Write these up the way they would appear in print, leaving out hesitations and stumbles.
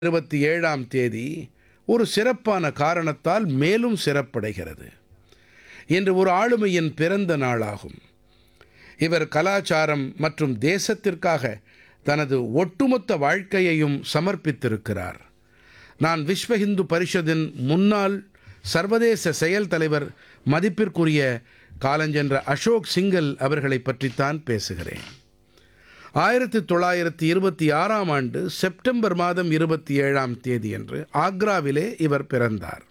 27ஆம் தேதி ஒரு சிறப்பான காரணத்தால் மேலும் சிறப்படைகிறது. இன்று ஒரு ஆளுமையின் பிறந்த நாளாகும். இவர் கலாச்சாரம் மற்றும் தேசத்திற்காக தனது ஒட்டுமொத்த வாழ்க்கையையும் சமர்ப்பித்திருக்கிறார். நான் விஸ்வ இந்து பரிஷத்தின் முன்னாள் சர்வதேச செயல் தலைவர் மதிப்பிற்குரிய காலஞ்சென்ற அசோக் சிங்கல் அவர்களைப் பற்றித்தான் பேசுகிறேன். 1926ஆம் ஆண்டு செப்டம்பர் மாதம் 27ஆம் தேதியன்று ஆக்ராவிலே இவர் பிறந்தார்.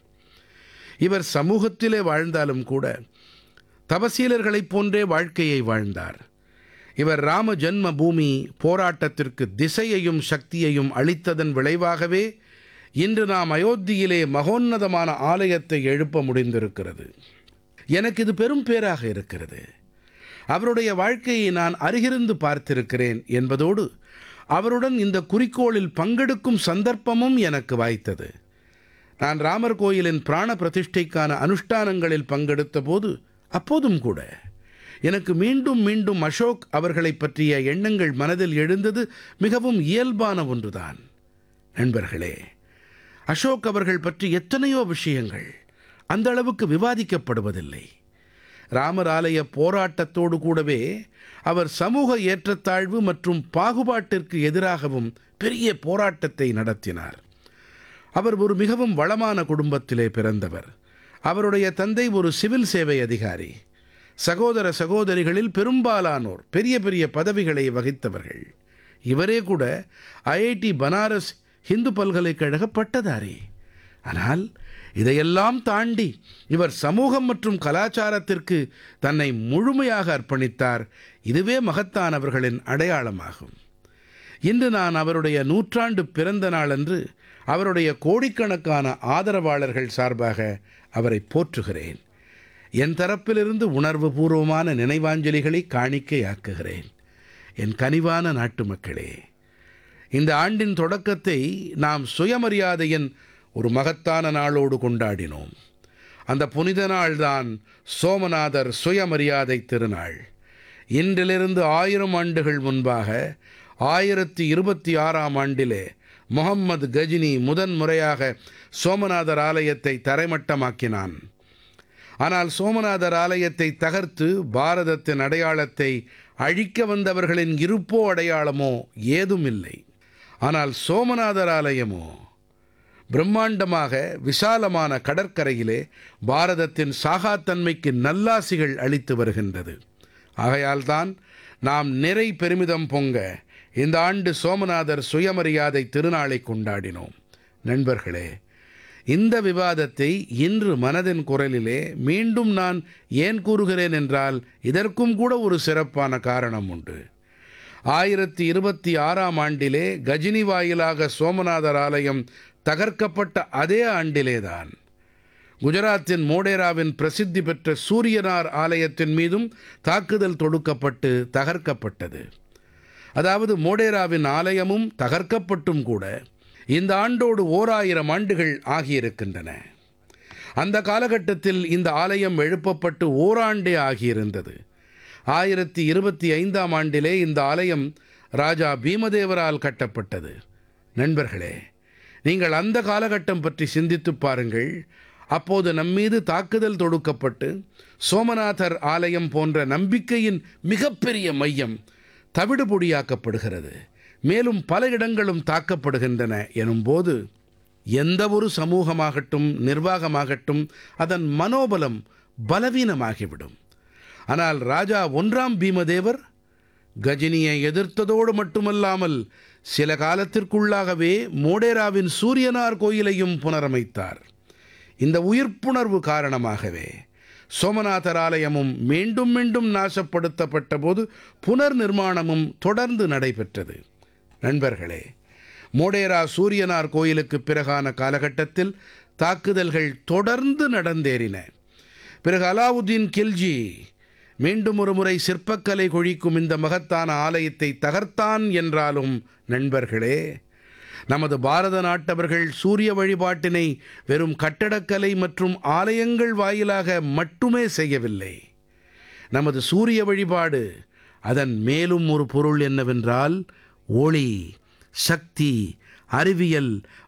இவர் சமூகத்திலே வாழ்ந்தாலும் கூட தபசீலர்களைப் போன்றே வாழ்க்கையை வாழ்ந்தார். இவர் ராம ஜன்ம பூமி போராட்டத்திற்கு திசையையும் சக்தியையும் அளித்ததன் விளைவாகவே இன்று நாம் அயோத்தியிலே மகோன்னதமான ஆலயத்தை எழுப்ப முடிந்திருக்கிறது. எனக்கு இது பெரும் பேறாக இருக்கிறது. அவருடைய வாழ்க்கையை நான் அருகிருந்து பார்த்திருக்கிறேன் என்பதோடு அவருடன் இந்த குறிக்கோளில் பங்கெடுக்கும் சந்தர்ப்பமும் எனக்கு வாய்த்தது. நான் ராமர் கோயிலின் பிராண பிரதிஷ்டைக்கான அனுஷ்டானங்களில் பங்கெடுத்த போது அப்போதும் கூட எனக்கு மீண்டும் மீண்டும் அசோக் அவர்களைப் பற்றிய எண்ணங்கள் மனதில் எழுந்தது மிகவும் இயல்பான ஒன்றுதான். நண்பர்களே, அசோக் அவர்கள் பற்றி எத்தனையோ விஷயங்கள் அந்த அளவுக்கு விவாதிக்கப்படுவதில்லை. ராமர் ஆலய போராட்டத்தோடு கூடவே அவர் சமூக ஏற்றத்தாழ்வு மற்றும் பாகுபாட்டிற்கு எதிராகவும் பெரிய போராட்டத்தை நடத்தினார். அவர் ஒரு மிகவும் வளமான குடும்பத்திலே பிறந்தவர். அவருடைய தந்தை ஒரு சிவில் சேவை அதிகாரி. சகோதர சகோதரிகளில் பெரும்பாலானோர் பெரிய பெரிய பதவிகளை வகித்தவர்கள். இவரே கூட ஐஐடி பனாரஸ் இந்து பல்கலைக்கழக பட்டதாரி. ஆனால் இதையெல்லாம் தாண்டி இவர் சமூகம் மற்றும் கலாச்சாரத்திற்கு தன்னை முழுமையாக அர்ப்பணித்தார். இதுவே மகத்தானவர்களின் அடையாளமாகும். இன்று நான் அவருடைய 100ஆண்டு பிறந்த நாளன்று அவருடைய கோடிக்கணக்கான ஆதரவாளர்கள் சார்பாக அவரை போற்றுகிறேன். என் தரப்பிலிருந்து உணர்வுபூர்வமான நினைவாஞ்சலிகளை காணிக்கையாக்குகிறேன். என் கனிவான நாட்டு மக்களே, இந்த ஆண்டின் தொடக்கத்தை நாம் சுயமரியாதையின் ஒரு மகத்தான நாளோடு கொண்டாடினோம். அந்த புனித நாள்தான் சோமநாதர் சுயமரியாதை திருநாள். இன்றிலிருந்து 1000 ஆண்டுகள் முன்பாக 1026ஆம் ஆண்டிலே முகம்மது கஜினி முதன்முறையாக சோமநாதர் ஆலயத்தை தரைமட்டமாக்கினான். ஆனால் சோமநாதர் ஆலயத்தை தகர்த்து பாரதத்தின் அடையாளத்தை அழிக்க வந்தவர்களின் இருப்போ அடையாளமோ ஏதும் இல்லை. ஆனால் சோமநாதர் ஆலயமோ பிரம்மாண்டமாக விசாலமான கடற்கரையிலே பாரதத்தின் சாகாத்தன்மைக்கு நல்லாசிகள் அளித்து வருகின்றது. ஆகையால்தான் நாம் நிறை பெருமிதம் பொங்க இந்த ஆண்டு சோமநாதர் சுயமரியாதை திருநாளை கொண்டாடினோம். நண்பர்களே, இந்த விவாதத்தை இன்று மனதின் குரலிலே மீண்டும் நான் ஏன் கூறுகிறேன் என்றால் இதற்கும் கூட ஒரு சிறப்பான காரணம் உண்டு. 1026ஆம் ஆண்டிலே கஜினி வாயிலாக சோமநாதர் ஆலயம் தகர்க்கப்பட்ட அதே ஆண்டிலேதான் குஜராத்தின் மோடேராவின் பிரசித்தி பெற்ற சூரியனார் ஆலயத்தின் மீதும் தாக்குதல் தொடுக்கப்பட்டு தகர்க்கப்பட்டது. அதாவது மோடேராவின் ஆலயமும் தகர்க்கப்பட்டும் கூட இந்த ஆண்டோடு 1000 ஆண்டுகள் ஆகியிருக்கின்றன. அந்த காலகட்டத்தில் இந்த ஆலயம் எழுப்பப்பட்டு ஓராண்டே ஆகியிருந்தது. 1025ஆம் ஆண்டிலே இந்த ஆலயம் ராஜா பீமதேவரால் கட்டப்பட்டது. நண்பர்களே, நீங்கள் அந்த காலகட்டம் பற்றி சிந்தித்துப் பாருங்கள். அப்போது நம்மீது தாக்குதல் தொடுக்கப்பட்டு சோமநாதர் ஆலயம் போன்ற நம்பிக்கையின் மிகப்பெரிய மையம் தவிடுபொடியாக்கப்படுகிறது. மேலும் பல இடங்களும் தாக்கப்படுகின்றன எனும்போது எந்த ஒரு சமூகமாகட்டும் நிர்வாகமாகட்டும் அதன் மனோபலம் பலவீனமாகிவிடும். ஆனால் ராஜா 1ஆம் பீமதேவர் கஜினியை எதிர்த்ததோடு மட்டுமல்லாமல் சில காலத்திற்குள்ளாகவே மோடேராவின் சூரியனார் கோயிலையும் புனரமைத்தார். இந்த உயிர்ப்புணர்வு காரணமாகவே சோமநாதர் ஆலயமும் மீண்டும் மீண்டும் நாசப்படுத்தப்பட்ட போது புனர் நிர்மாணமும் தொடர்ந்து நடைபெற்றது. நண்பர்களே, மோடேரா சூரியனார் கோயிலுக்கு பிறகான காலகட்டத்தில் தாக்குதல்கள் தொடர்ந்து நடந்தேறின. பிறகு அலாவுதீன் கில்ஜி மீண்டும் ஒரு முறை சிற்பக்கலை கொழிக்கும் இந்த மகத்தான ஆலயத்தை தகர்த்தான். என்றாலும் நண்பர்களே, நமது பாரத நாட்டவர்கள் சூரிய வழிபாட்டினை வெறும் கட்டடக்கலை மற்றும் ஆலயங்கள் வாயிலாக மட்டுமே செய்யவில்லை. நமது சூரிய வழிபாடு அதன் மேலும் ஒரு பொருள் என்னவென்றால் ஒளி, சக்தி, அறிவியல்